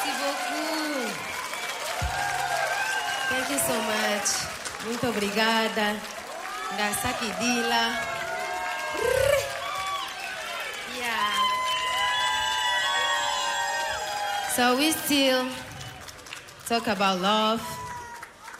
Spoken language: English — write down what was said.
Merci beaucoup. Thank you so much. Muito obrigada. Ngasaki Dila. Yeah. So we still talk about love.